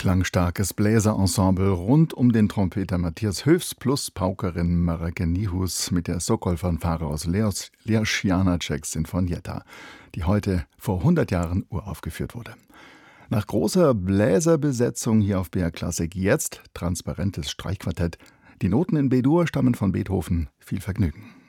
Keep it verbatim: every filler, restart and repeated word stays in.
Klangstarkes Bläserensemble rund um den Trompeter Matthias Höfs plus Paukerin Mareke Nihus mit der Sokol-Fanfare aus Leos Ljaschanacek Sinfonietta, die heute vor hundert Jahren uraufgeführt wurde. Nach großer Bläserbesetzung hier auf B R Klassik jetzt transparentes Streichquartett. Die Noten in B-Dur stammen von Beethoven. Viel Vergnügen.